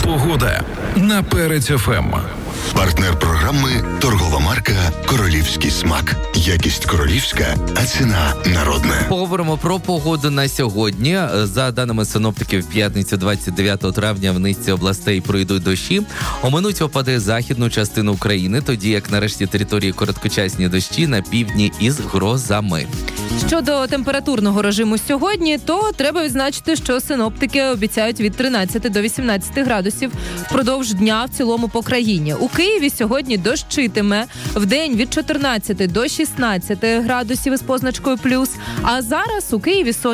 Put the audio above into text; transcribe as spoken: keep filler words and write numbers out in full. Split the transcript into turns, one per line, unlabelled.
Погода на Перець еф ем.
Партнер програми – торгова марка «Королівський смак». Якість королівська, а ціна народна.
Поговоримо про погоду на сьогодні. За даними синоптиків, в п'ятницю двадцять дев'ятого травня в низці областей пройдуть дощі. Оминуть опади західну частину України, тоді як на решті території короткочасні дощі на півдні із грозами.
Щодо температурного режиму сьогодні, то треба відзначити, що синоптики обіцяють від тринадцяти до вісімнадцяти градусів впродовж дня в цілому по країні. У Києві сьогодні дощитиме, вдень від чотирнадцяти до шістнадцяти градусів із позначкою плюс, а зараз у Києві сонячно.